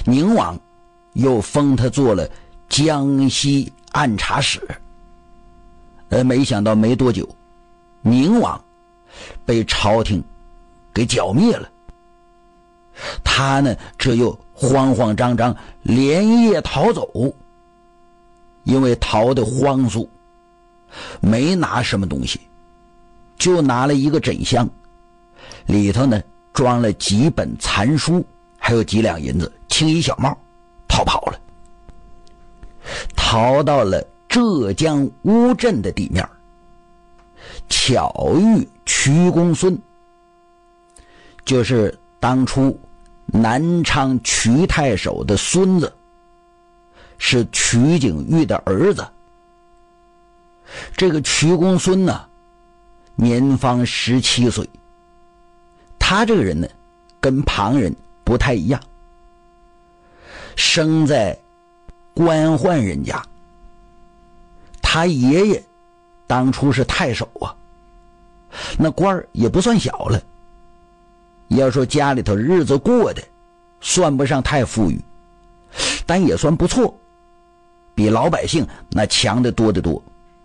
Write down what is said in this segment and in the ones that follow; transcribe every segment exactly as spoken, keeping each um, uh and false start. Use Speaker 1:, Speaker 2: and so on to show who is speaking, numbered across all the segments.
Speaker 1: 宁王又封他做了江西按察使。呃，没想到没多久，宁王被朝廷给剿灭了。他呢，这又慌慌张张连夜逃走，因为逃得慌速，没拿什么东西，就拿了一个枕箱，里头呢装了几本残书，还有几两银子，青衣小帽，逃跑了。逃到了浙江乌镇的地面，巧遇瞿公孙，就是当初南昌瞿太守的孙子，是瞿景玉的儿子。这个瞿公孙呢，年方十七岁。他这个人呢，跟旁人不太一样，生在官宦人家。他爷爷当初是太守啊，那官儿也不算小了。要说家里头日子过的算不上太富裕，但也算不错，比老百姓那强得多得多。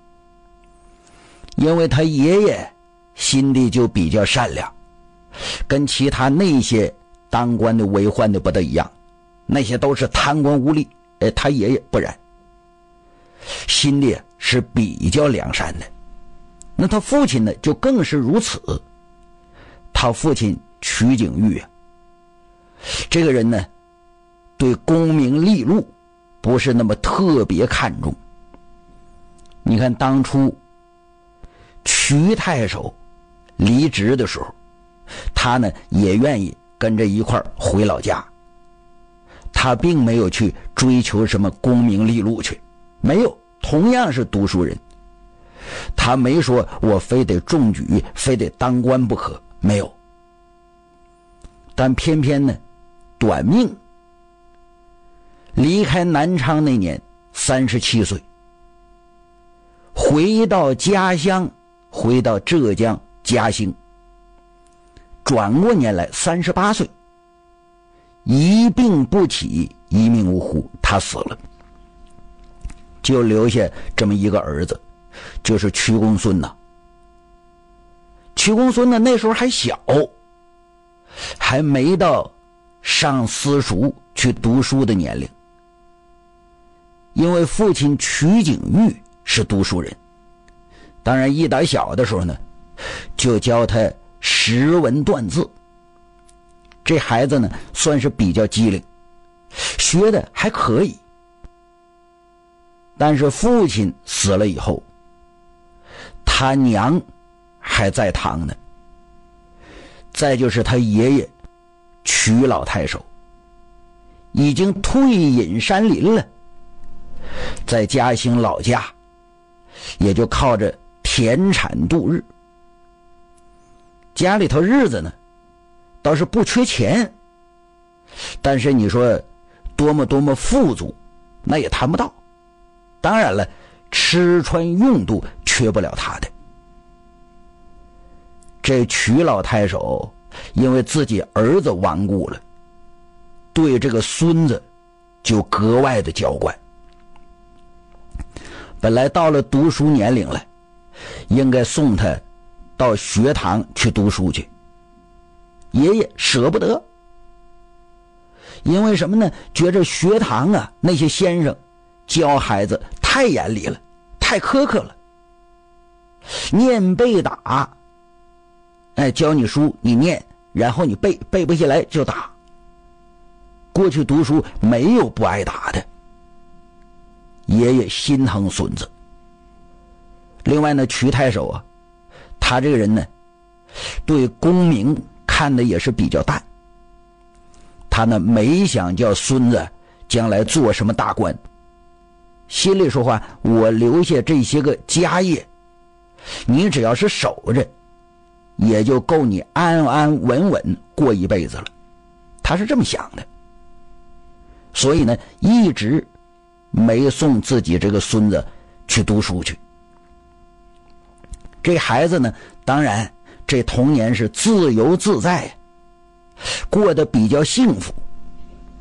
Speaker 1: 因为他爷爷心地就比较善良，跟其他那些当官的为宦的不大一样，那些都是贪官污吏，哎，他爷爷不然，心地是比较良善的。那他父亲呢，就更是如此。他父亲瞿景玉啊，这个人呢，对功名利禄不是那么特别看重。你看当初瞿太守离职的时候，他呢也愿意跟着一块儿回老家，他并没有去追求什么功名利禄去，没有，同样是读书人，他没说我非得中举非得当官不可，没有。但偏偏呢短命，离开南昌那年三十七岁，回到家乡，回到浙江嘉兴，转过年来三十八岁，一病不起，一命呜呼，他死了，就留下这么一个儿子，就是瞿公孙呐。瞿公孙呢那时候还小，还没到上私塾去读书的年龄。因为父亲瞿景玉是读书人，当然一打小的时候呢，就教他识文断字。这孩子呢算是比较机灵，学的还可以。但是父亲死了以后，他娘还在堂呢，再就是他爷爷瞿老太守已经退隐山林了，在嘉兴老家也就靠着田产度日。家里头日子呢倒是不缺钱，但是你说多么多么富足那也谈不到。当然了，吃穿用度缺不了他的。这瞿老太守因为自己儿子亡故了，对这个孙子就格外的娇惯。本来到了读书年龄了，应该送他到学堂去读书去，爷爷舍不得。因为什么呢？觉着学堂啊，那些先生教孩子太严厉了，太苛刻了，念背打，哎，教你书你念，然后你背，背不下来就打。过去读书没有不挨打的，爷爷心疼孙子。另外呢，瞿太守啊，他这个人呢，对功名看的也是比较淡。他呢没想叫孙子将来做什么大官，心里说话，我留下这些个家业，你只要是守着，也就够你安安稳稳过一辈子了。他是这么想的，所以呢一直没送自己这个孙子去读书去。这孩子呢，当然这童年是自由自在，过得比较幸福。